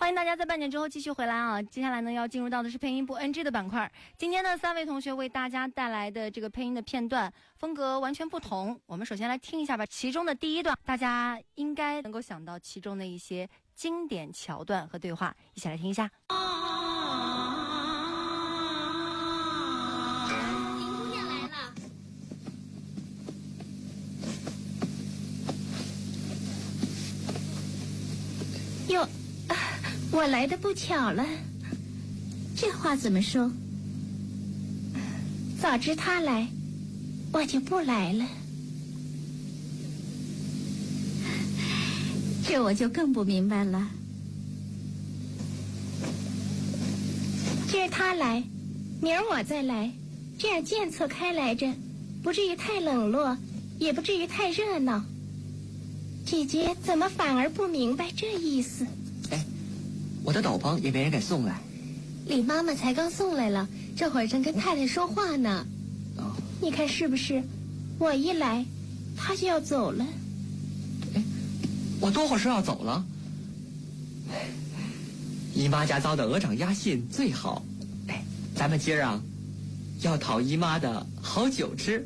欢迎大家在半点之后继续回来啊！接下来呢，要进入到的是配音部 NG 的板块。今天呢，3位同学为大家带来的这个配音的片段风格完全不同。我们首先来听一下吧，其中的第一段，大家应该能够想到其中的一些经典桥段和对话，一起来听一下。 林姑娘来了。 哟，我来的不巧了。这话怎么说？早知他来，我就不来了。这我就更不明白了。今儿他来，明儿我再来，这样间错开来着，不至于太冷落，也不至于太热闹。姐姐怎么反而不明白这意思？ 哎，我的斗篷也没人给送来。 李妈妈才刚送来了，这会儿正跟太太说话呢。 哦， 你看是不是？我一来，她就要走了。 哎，我多会儿说要走了？姨妈家遭的鹅掌鸭信最好。哎，咱们今儿啊，要讨姨妈的好酒吃。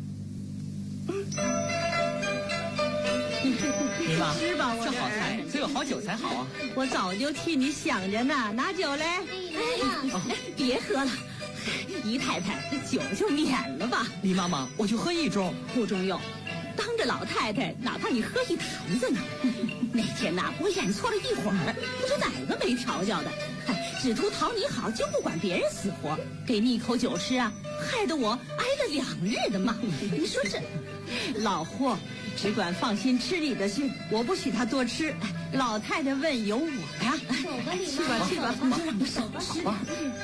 姨妈， 吃吧，我这好菜只有好酒才好啊！ 我早就替你想着呢，拿酒来。 来了。 别喝了，姨太太，这酒就免了吧。 李妈妈，我就喝一盅。 不中用，当着老太太，哪怕你喝一坛子呢。那天呐，我演错了一会儿，不知哪个没调教的，只图讨你好，就不管别人死活，给你一口酒吃啊，害得我挨了2日的骂。你说这老货只管放心吃你的去，我不许他多吃。老太太问有我呀。 走吧，李去妈妈。 吧去吧，你就让他手吃吧。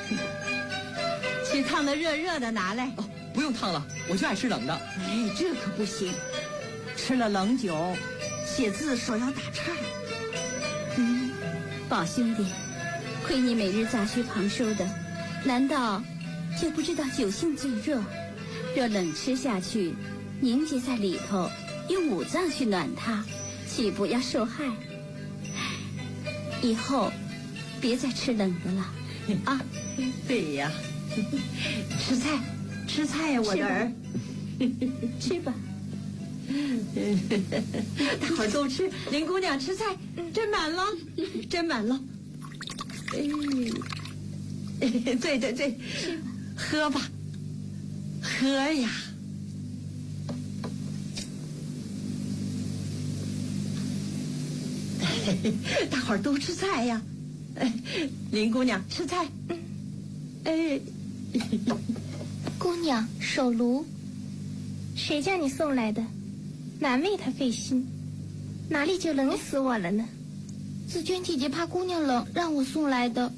去烫的热热的拿来。 哦，不用烫了，我就爱吃冷的。 哎，这可不行，吃了冷酒，写字手要打岔。 宝兄弟，亏你每日杂学旁收的，难道就不知道酒性最弱？若冷吃下去，凝结在里头，用五脏去暖它，岂不要受害？以后别再吃冷的了啊！ 对呀，吃菜，吃菜呀，我的儿。 吃吧。 大伙儿都吃，林姑娘吃菜，斟满了，斟满了。对对对，喝吧，喝呀。大伙儿都吃菜呀。林姑娘吃菜。哎， 姑娘手炉，谁叫你送来的？难为他费心，哪里就冷死我了呢？ 紫娟姐姐怕姑娘冷，让我送来的。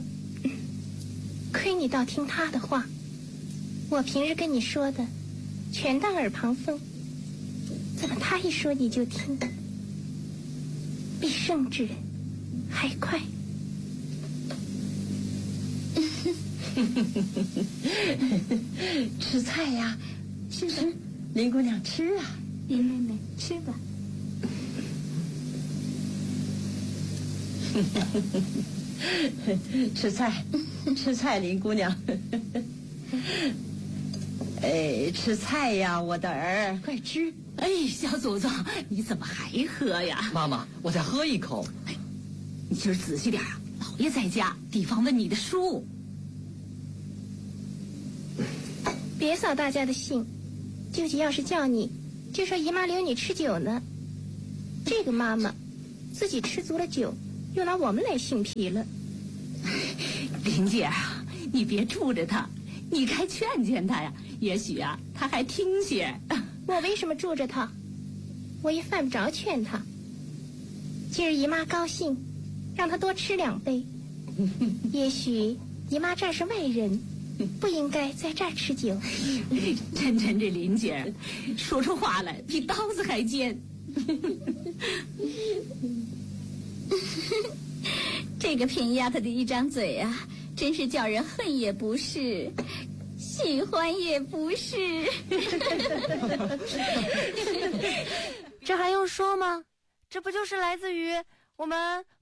亏你倒听她的话，我平日跟你说的全当耳旁风，怎么她一说你就听？比圣旨还快。 吃菜呀，吃，林姑娘吃啊。 林妹妹吃吧。 吃菜，吃菜，林姑娘。哎，吃菜呀，我的儿，快吃！哎，小祖宗，你怎么还喝呀？ 妈妈，我再喝一口。 哎，你今儿仔细点啊，老爷在家，提防问你的书。 别扫大家的兴，舅舅要是叫你，就说姨妈留你吃酒呢。这个妈妈自己吃足了酒，又拿我们来性皮了。 林姐啊，你别住着他，你该劝劝他呀，也许啊他还听些。 我为什么住着他？我也犯不着劝他。今儿姨妈高兴，让他多吃2杯。也许姨妈这儿是外人，不应该在这儿吃酒。 真这林姐说出话来比刀子还尖。 这个贫丫头的一张嘴啊，真是叫人恨也不是，喜欢也不是。 这还用说吗？这不就是来自于我们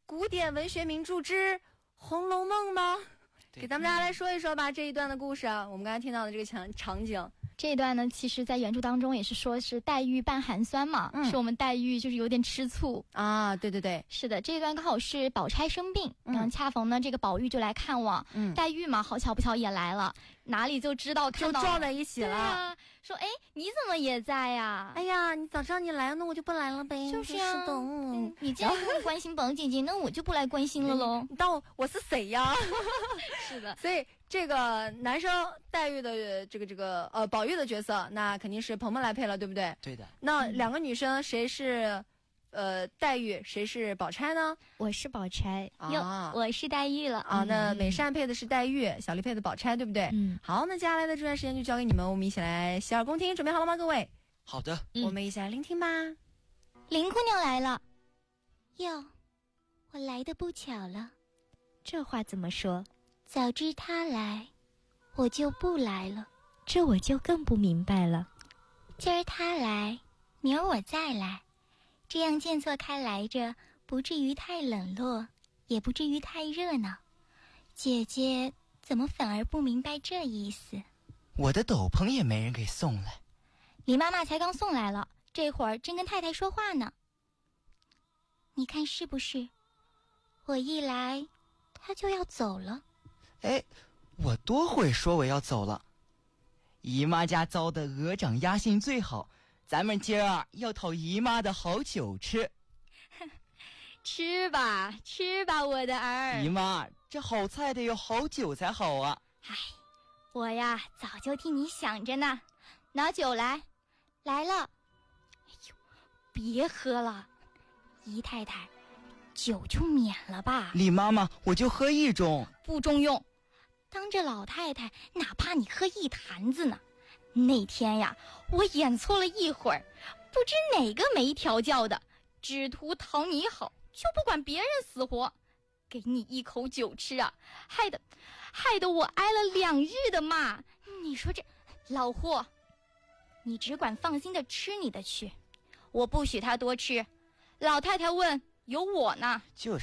古典文学名著之《红楼梦》吗？给咱们大家来说一说吧，这一段的故事啊，我们刚才听到的这个场景。 这一段呢，其实在原著当中也是说是黛玉扮寒酸嘛，是我们黛玉就是有点吃醋啊。对对对， 是的，这一段刚好是宝钗生病，然后恰逢呢这个宝玉就来看望，黛玉嘛好巧不巧也来了，哪里就知道看到就撞在一起了。 对啊，说哎你怎么也在呀？ 哎呀，你早知道你来了，那我就不来了呗。 就是啊，你既然不关心宝姐姐，那我就不来关心了喽。 你当我是谁呀？ 是的， 所以这个男生黛玉的这个宝玉的角色，那肯定是鹏鹏来配了，对不对？ 对的。 那两个女生谁是黛玉，谁是宝钗呢？ 我是宝钗啊， 我是黛玉了啊。那美善配的是黛玉，小丽配的宝钗，对不对？好，那接下来的这段时间就交给你们，我们一起来洗耳恭听，准备好了吗，各位？ 好的， 我们一起来聆听吧。 林姑娘来了。 哟，我来得不巧了。 这话怎么说？ 早知他来，我就不来了。 这我就更不明白了。 今儿他来，明儿我再来，这样渐错开来着，不至于太冷落，也不至于太热闹。姐姐怎么反而不明白这意思？ 我的斗篷也没人给送来。 李妈妈才刚送来了，这会儿正跟太太说话呢。 你看是不是？我一来，她就要走了。 哎，我多会说我要走了。姨妈家糟的鹅掌鸭杏最好，咱们今儿要讨姨妈的好酒吃。 吃吧吃吧，我的儿。 姨妈，这好菜得有好酒才好啊。 唉，我呀早就替你想着呢。拿酒来。来了。哎呦，别喝了，姨太太，酒就免了吧。 李妈妈，我就喝一盅。 不中用，当着老太太，哪怕你喝一坛子呢。那天呀，我演错了一会儿，不知哪个没调教的，只图讨你好，就不管别人死活，给你一口酒吃啊，害得我挨了2日的骂。你说这老货，你只管放心的吃你的去，我不许他多吃。老太太问，有我呢。 就是，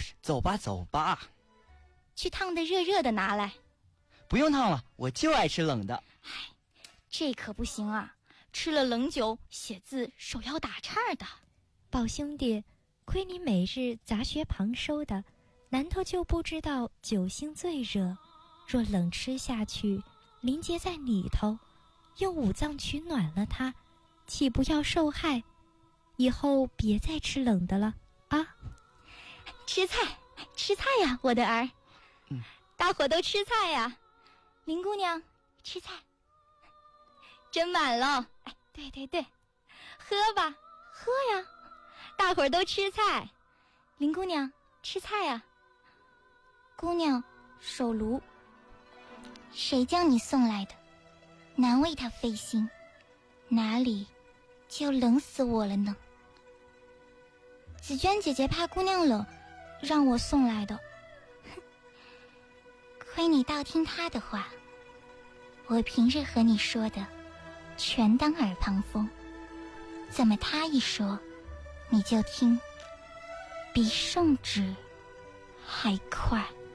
走吧走吧。 去烫的热热的拿来。 不用烫了，我就爱吃冷的。 唉，这可不行啊，吃了冷酒写字手要打岔的。 宝兄弟，亏你每日杂学旁收的，难道就不知道酒性最热？若冷吃下去，凝结在里头，用五脏取暖了它，岂不要受害？以后别再吃冷的了啊！ 吃菜呀，我的儿。大伙都吃菜呀。林姑娘，吃菜。斟满了。哎，对，喝吧，喝呀。大伙儿都吃菜。林姑娘，吃菜呀。 姑娘，手炉。谁叫你送来的？难为他费心，哪里就冷死我了呢？紫娟姐姐怕姑娘冷，让我送来的。亏你倒听她的话，我平日和你说的全当耳旁风，怎么她一说你就听，比圣旨还快。